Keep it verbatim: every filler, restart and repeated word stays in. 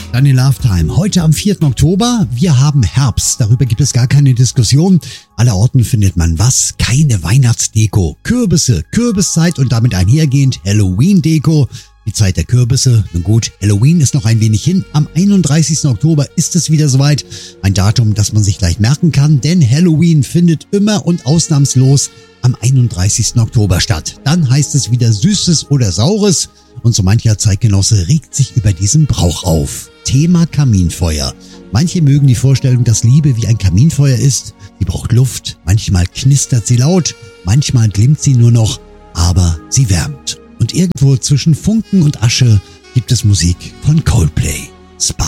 Sunny Love Time. Heute am vierten Oktober. Wir haben Herbst. Darüber gibt es gar keine Diskussion. Allerorten findet man was? Keine Weihnachtsdeko. Kürbisse, Kürbiszeit und damit einhergehend Halloween-Deko. Die Zeit der Kürbisse. Nun gut, Halloween ist noch ein wenig hin. Am einunddreißigsten Oktober ist es wieder soweit. Ein Datum, das man sich gleich merken kann, denn Halloween findet immer und ausnahmslos am einunddreißigsten Oktober statt. Dann heißt es wieder Süßes oder Saures und so mancher Zeitgenosse regt sich über diesen Brauch auf. Thema Kaminfeuer. Manche mögen die Vorstellung, dass Liebe wie ein Kaminfeuer ist. Sie braucht Luft, manchmal knistert sie laut, manchmal glimmt sie nur noch, aber sie wärmt. Und irgendwo zwischen Funken und Asche gibt es Musik von Coldplay. Spark.